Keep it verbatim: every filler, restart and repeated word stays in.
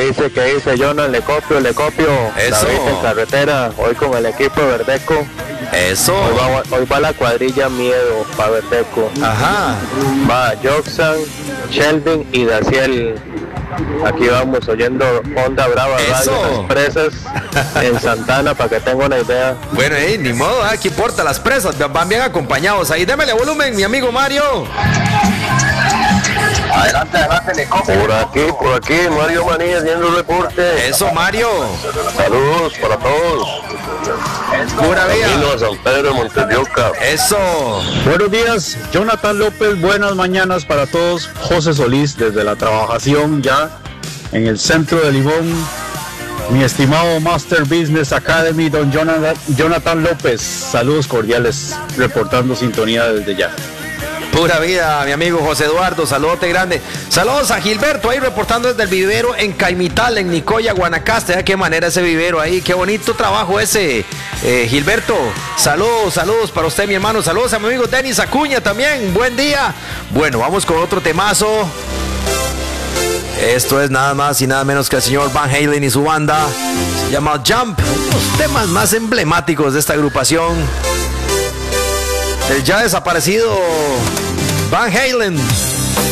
dice, ¿qué dice Jonas? Le copio, le copio. Eso. David en carretera, hoy con el equipo de Verdeco. Eso. Hoy va, hoy va la cuadrilla Miedo para Verdeco. Ajá. Va Joxan, Sheldon y Daciel. Aquí vamos oyendo Onda Brava Eso. Radio, Las Presas en Santana, para que tenga una idea. Bueno, eh, ni modo, ¿eh? ¿Qué importa? Las presas van bien acompañados. Ahí, démele volumen, mi amigo Mario. Adelante, adelante, le copio. Por aquí, por aquí, Mario Manía haciendo un reporte. Eso, Mario. Saludos para todos. Pura vida. Camino a San Pedro de Montedioca. Eso. Buenos días, Jonathan López, buenas mañanas para todos. José Solís desde la trabajación ya en el centro de Limón. Mi estimado Master Business Academy, don Jonathan, Jonathan López, saludos cordiales, reportando sintonía desde ya. Pura vida, mi amigo José Eduardo, saludote grande. Saludos a Gilberto, ahí reportando desde el vivero en Caimital, en Nicoya, Guanacaste. ¿De qué manera ese vivero ahí? Qué bonito trabajo ese, eh, Gilberto. Saludos, saludos para usted, mi hermano. Saludos a mi amigo Denis Acuña también. Buen día. Bueno, vamos con otro temazo. Esto es nada más y nada menos que el señor Van Halen y su banda. Se llama Jump, uno de los temas más emblemáticos de esta agrupación. El ya desaparecido Van Halen.